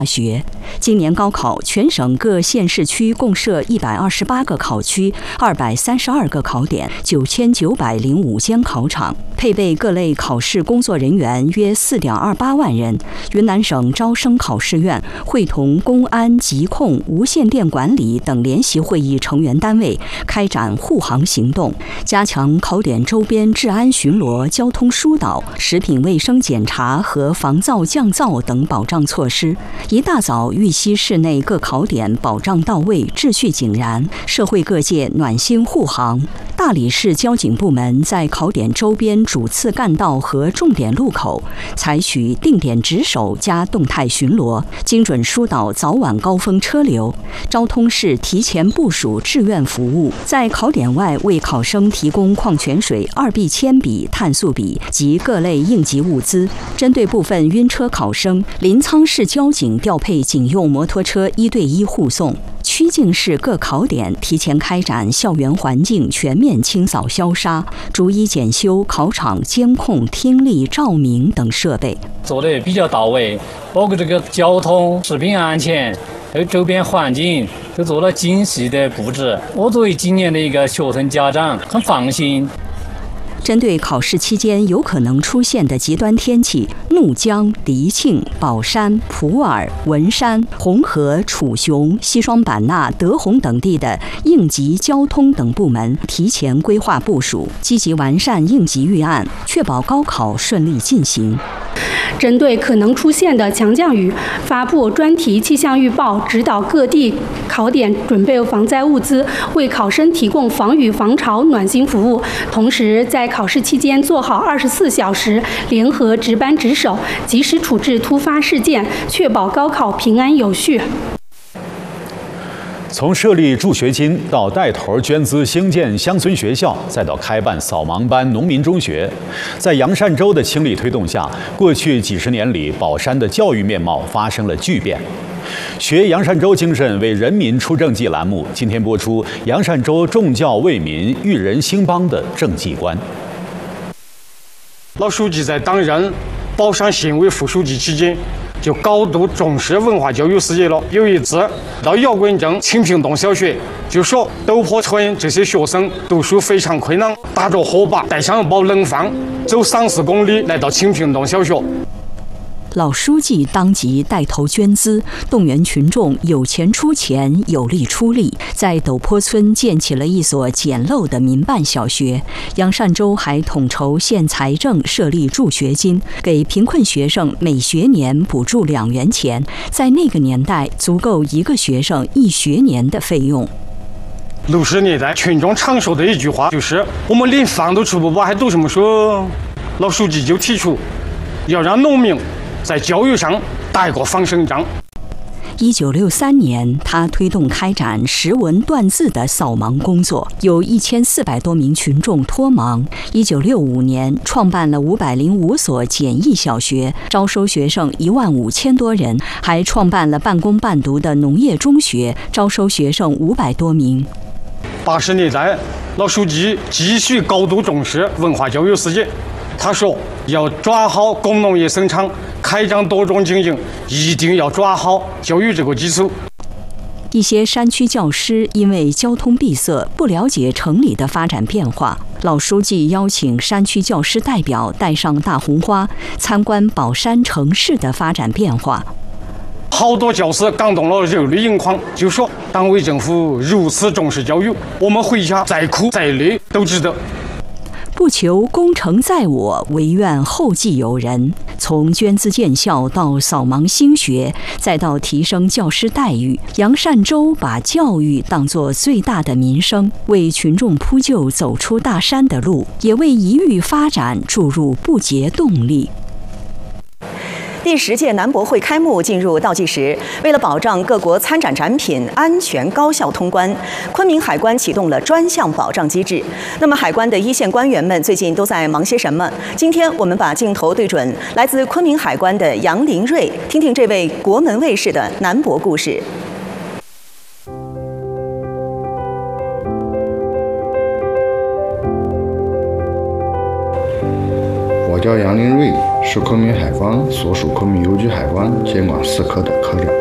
大学。今年高考，全省各县市区共设128个考区，232个考点，9905间考场，配备各类考试工作人员约4.28万人。云南省招生考试院会同公安、疾控、无线电管理等联席会议成员单位开展护航行动，加强考点周边治安巡逻、交通疏导、食品卫生检查和防噪降噪等保障措施。一大早，玉溪市内各考点保障到位，秩序井然，社会各界暖心护航。大理市交警部门在考点周边主次干道和重点路口采取定点值守加动态巡逻，精准疏导早晚高峰车流。昭通市提前部署志愿服务，在考点外为考生提供矿泉水、2B 铅笔、碳素笔及各类应急物资。针对部分晕车考生，临沧市交警调配警用摩托车1对1护送。曲靖市各考点提前开展校园环境全面清扫消杀，逐一检修考场监控、听力、照明等设备， 做得比较到位，包括这个交通、食品安全还有周边环境都做了精细的布置。我作为今年的一个学生家长，很放心。 针对考试期间有可能出现的极端天气，怒江、迪庆、保山、普洱、文山、红河、楚雄、西双版纳、德宏等地的应急交通等部门提前规划部署，积极完善应急预案，确保高考顺利进行。 针对可能出现的强降雨，发布专题气象预报，指导各地考点准备防灾物资，为考生提供防雨防潮暖心服务。同时，在考试期间做好24小时联合值班值守，及时处置突发事件，确保高考平安有序。 从设立助学金到带头捐资兴建乡村学校，再到开办扫盲班、农民中学，在杨善洲的倾力推动下，过去几十年里，宝山的教育面貌发生了巨变。学杨善洲精神，为人民出政绩栏目今天播出杨善洲重教为民、育人兴邦的政绩观。 老书记在担任宝山县委副书记期间，就高度重视文化教育事业了。有一次到姚滚镇清平洞小学，就说陡坡村这些学生读书非常困难，打着火把，带上一包冷饭，走3-4公里来到清平洞小学。 老书记当即带头捐资，动员群众有钱出钱，有力出力，在陡坡村建起了一所简陋的民办小学。杨善洲还统筹县财政设立助学金，给贫困学生每学年补助2元钱，在那个年代足够一个学生1学年的费用。 60年代群众常说的一句话就是：“我们连饭都吃不饱，还读什么书？”老书记就提出要让农民在教育上打一个反胜仗。 1963年，他推动开展识文断字的扫盲工作，有1400多名群众脱盲。1965年，创办了505所简易小学，招收学生15000多人，还创办了半工半读的农业中学，招收学生500多名。 80年代，老书记继续高度重视文化教育事业。他说要抓好工农业生产，开展多种经营，一定要抓好教育这个基础。 一些山区教师因为交通闭塞，不了解城里的发展变化。老书记邀请山区教师代表带上大红花，参观宝山城市的发展变化。 好多教师感动了热泪盈眶，就说党委政府如此重视教育，我们回家再哭再累都值得。 不求功成在我，唯愿后继有人。从捐资建校到扫盲兴学，再到提升教师待遇，杨善洲把教育当作最大的民生，为群众铺就走出大山的路，也为一域发展注入不竭动力。 第10届南博会开幕进入倒计时，为了保障各国参展展品安全高效通关，昆明海关启动了专项保障机制。那么，海关的一线官员们最近都在忙些什么？今天我们把镜头对准来自昆明海关的杨林瑞，听听这位国门卫士的南博故事。 我叫杨林瑞。 是昆明海关所属昆明邮局海关监管4科的科长。